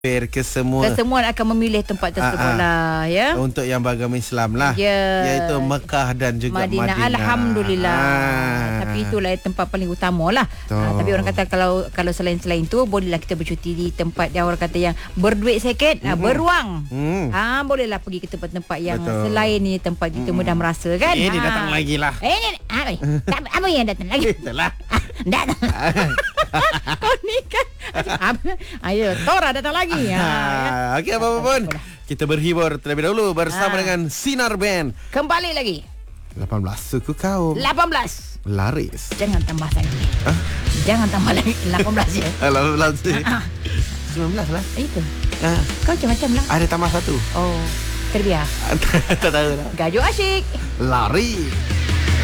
Kesemua akan memilih tempat tersebut lah, ya. Untuk yang beragama Islam lah, iaitu Mekah dan juga Madinah. Alhamdulillah. Tapi itulah tempat paling utama lah. Tapi orang kata kalau selain tu, bolehlah kita bercuti di tempat yang orang kata yang berduit sikit, beruang. Bolehlah pergi ke tempat-tempat yang selain ni, tempat kita mudah merasa kan. Dia datang lagi lah. Apa yang datang lagi? Itulah. Datang. Kau ni kan. Ayo, Tora datang lagi. Okey, apa pun kita berhibur terlebih dahulu bersama dengan Sinar Band. Kembali lagi 18 suku kaum 18 laris. Jangan tambah lagi. Jangan tambah lagi 18 je. 18 19 lah. Itu kau macam lah. Ada tambah satu. Oh, terbiar. Tak tahu lah. Gajo asyik. Lari.